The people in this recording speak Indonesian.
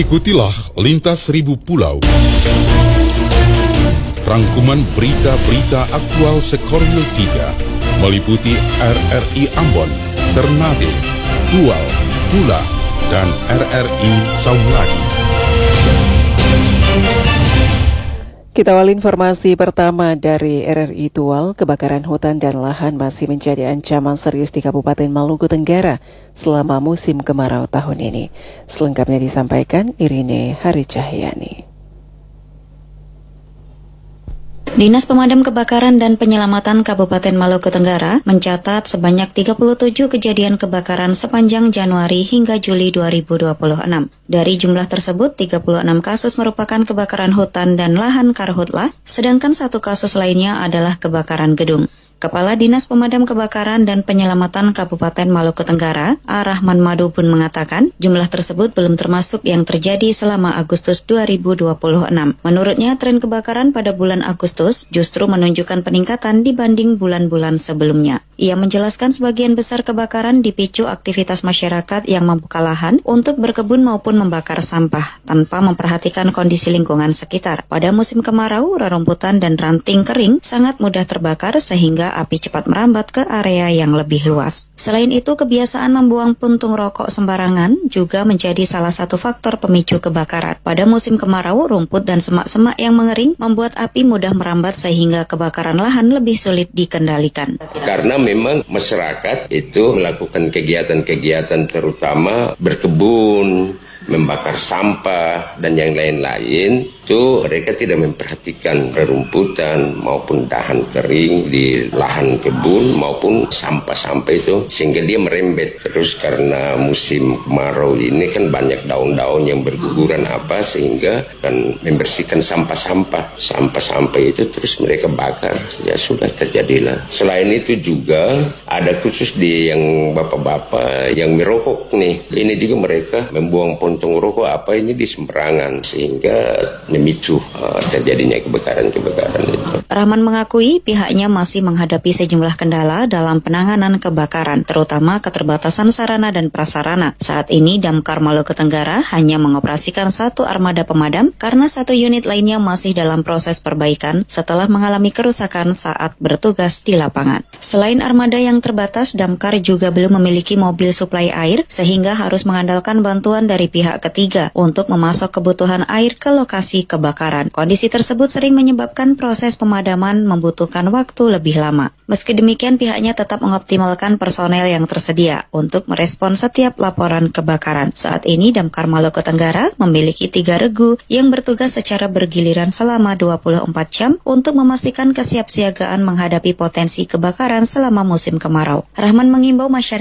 Ikutilah Lintas Seribu Pulau. Rangkuman berita-berita aktual Sekornil 3 meliputi RRI Ambon, Ternate, Tual, Pula, dan RRI Saulagi. Kita awali informasi pertama dari RRI Tual. Kebakaran hutan dan lahan masih menjadi ancaman serius di Kabupaten Maluku Tenggara selama musim kemarau tahun ini. Selengkapnya disampaikan Irine Haricahyani. Dinas Pemadam Kebakaran dan Penyelamatan Kabupaten Maluku Tenggara mencatat sebanyak 37 kejadian kebakaran sepanjang Januari hingga Juli 2026. Dari jumlah tersebut, 36 kasus merupakan kebakaran hutan dan lahan karhutla, sedangkan 1 kasus lainnya adalah kebakaran gedung. Kepala Dinas Pemadam Kebakaran dan Penyelamatan Kabupaten Maluku Tenggara, A. Rahman Madu pun mengatakan jumlah tersebut belum termasuk yang terjadi selama Agustus 2026. Menurutnya, tren kebakaran pada bulan Agustus justru menunjukkan peningkatan dibanding bulan-bulan sebelumnya. Ia menjelaskan sebagian besar kebakaran dipicu aktivitas masyarakat yang membuka lahan untuk berkebun maupun membakar sampah tanpa memperhatikan kondisi lingkungan sekitar. Pada musim kemarau, rerumputan dan ranting kering sangat mudah terbakar sehingga api cepat merambat ke area yang lebih luas. Selain itu, kebiasaan membuang puntung rokok sembarangan juga menjadi salah satu faktor pemicu kebakaran. Pada musim kemarau, rumput dan semak-semak yang mengering membuat api mudah merambat sehingga kebakaran lahan lebih sulit dikendalikan. Karena memang masyarakat itu melakukan kegiatan-kegiatan terutama berkebun, membakar sampah, dan yang lain-lain, itu mereka tidak memperhatikan rerumputan maupun dahan kering di lahan kebun maupun sampah-sampah itu, sehingga dia merembet. Terus karena musim kemarau ini kan banyak daun-daun yang berguguran sehingga kan membersihkan sampah-sampah. Sampah-sampah itu terus mereka bakar, ya sudah terjadilah. Selain itu juga ada khusus di yang bapak-bapak yang merokok nih, ini juga mereka membuang puntung rokok ini di sembarangan sehingga memicu terjadinya kebakaran-kebakaran itu. Rahman mengakui pihaknya masih menghadapi sejumlah kendala dalam penanganan kebakaran, terutama keterbatasan sarana dan prasarana. Saat ini Damkar Maluku Tenggara hanya mengoperasikan 1 armada pemadam karena 1 unit lainnya masih dalam proses perbaikan setelah mengalami kerusakan saat bertugas di lapangan. Selain armada yang terbatas, Damkar juga belum memiliki mobil suplai air sehingga harus mengandalkan bantuan dari pihak ketiga untuk memasok kebutuhan air ke lokasi kebakaran. Kondisi tersebut sering menyebabkan proses pemadaman membutuhkan waktu lebih lama. Meski demikian, pihaknya tetap mengoptimalkan personel yang tersedia untuk merespon setiap laporan kebakaran. Saat ini, Damkar Maluku Tenggara memiliki 3 regu yang bertugas secara bergiliran selama 24 jam untuk memastikan kesiapsiagaan menghadapi potensi kebakaran selama musim kemarau. Rahman mengimbau masyarakat